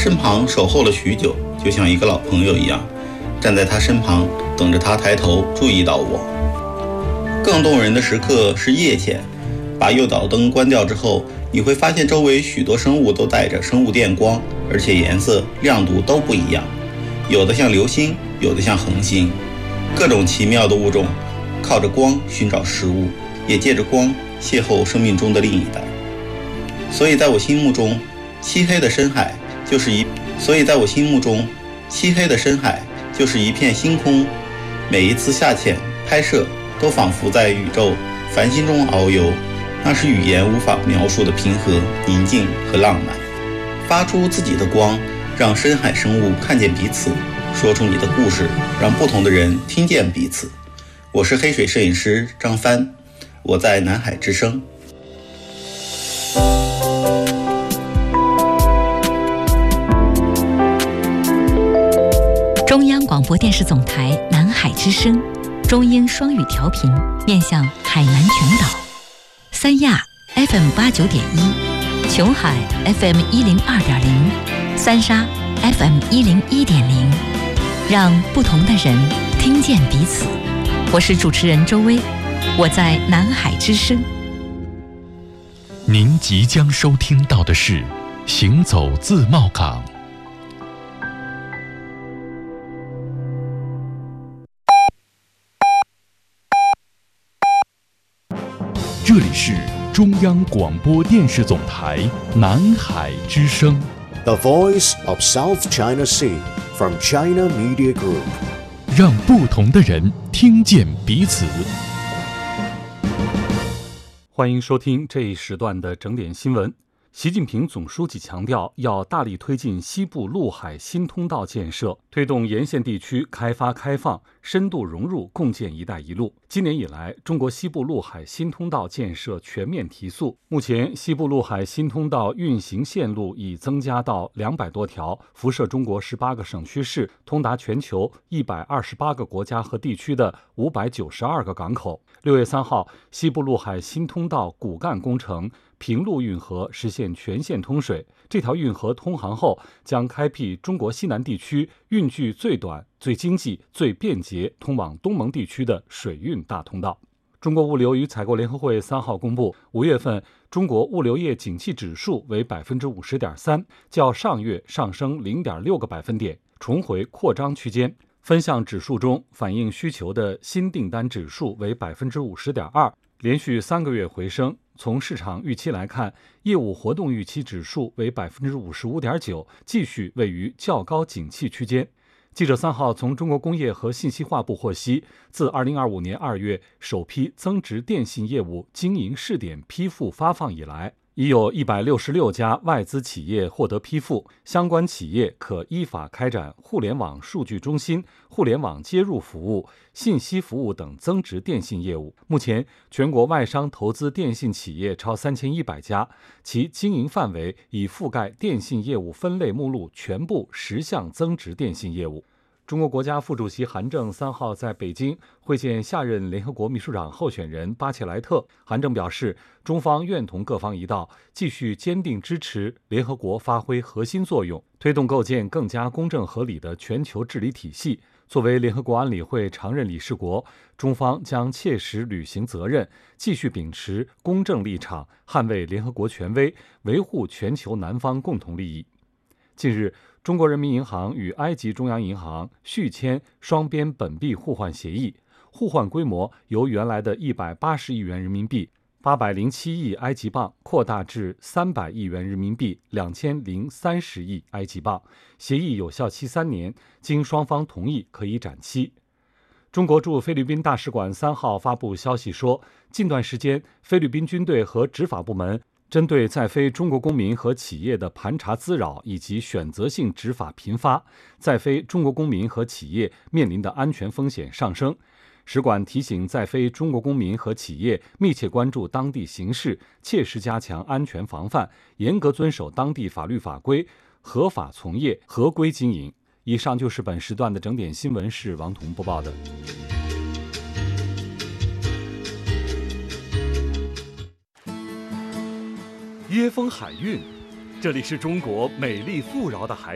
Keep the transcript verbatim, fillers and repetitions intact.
身旁守候了许久，就像一个老朋友一样，站在他身旁，等着他抬头注意到我。更动人的时刻是夜潜，把诱导灯关掉之后，你会发现周围许多生物都带着生物电光，而且颜色、亮度都不一样，有的像流星，有的像恒星。各种奇妙的物种靠着光寻找食物，也借着光邂逅生命中的另一代。所以在我心目中，漆黑的深海就是一所以在我心目中，漆黑的深海就是一片星空。每一次下潜拍摄，都仿佛在宇宙繁星中遨游，那是语言无法描述的平和、宁静和浪漫。发出自己的光，让深海生物看见彼此，说出你的故事，让不同的人听见彼此。我是黑水摄影师张帆，我在南海之声。 中央广播电视总台南海之声，中英双语调频，面向海南全岛。三亚 F M 八九点一，琼海 F M 一零二点零，三沙 F M 一零一点零，让不同的人听见彼此。我是主持人周薇，我在南海之声。 您即将收听到的是《行走自贸港》。这里是中央广播电视总台南海之声。 The Voice of South China Sea from China Media Group， 让不同的人听见彼此。 欢迎收听这一时段的整点新闻。习近平总书记强调，要大力推进西部陆海新通道建设，推动沿线地区开发开放，深度融入共建“一带一路”。今年以来，中国西部陆海新通道建设全面提速。目前，西部陆海新通道运行线路已增加到两百多条，辐射中国十八个省区市，通达全球一百二十八个国家和地区的五百九十二个港口。六月三号，西部陆海新通道骨干工程平陆运河实现全线通水。这条运河通航后，将开辟中国西南地区运距最短、最经济、最便捷通往东盟地区的水运大通道。中国物流与采购联合会三号公布，五月份中国物流业景气指数为百分之五十点三，较上月上升零点六个百分点，重回扩张区间。分项指数中，反映需求的新订单指数为百分之五十点二，连续三个月回升。从市场预期来看，业务活动预期指数为百分之五十五点九，继续位于较高景气区间。记者三号从中国工业和信息化部获悉，自二零二五年二月首批增值电信业务经营试点批复发放以来，已有一百六十六家外资企业获得批复，相关企业可依法开展互联网数据中心、互联网接入服务、信息服务等增值电信业务。目前，全国外商投资电信企业超三千一百家，其经营范围已覆盖电信业务分类目录全部十项增值电信业务。中国国家副主席韩正三号在北京会见下任联合国秘书长候选人巴切莱特。韩正表示，中方愿同各方一道，继续坚定支持联合国发挥核心作用，推动构建更加公正合理的全球治理体系。作为联合国安理会常任理事国，中方将切实履行责任，继续秉持公正立场，捍卫联合国权威，维护全球南方共同利益。近日，中国人民银行与埃及中央银行续签双边本币互换协议，互换规模由原来的一百八十亿元人民币、八百零七亿埃及镑扩大至三百亿元人民币、两千零三十亿埃及镑。协议有效期三年，经双方同意可以展期。中国驻菲律宾大使馆三号发布消息说，近段时间菲律宾军队和执法部门针对在菲中国公民和企业的盘查滋扰以及选择性执法频发，在菲中国公民和企业面临的安全风险上升。使馆提醒在菲中国公民和企业密切关注当地形势，切实加强安全防范，严格遵守当地法律法规，合法从业，合规经营。以上就是本时段的整点新闻，是王彤播报的。 椰风海韵，这里是中国美丽富饶的海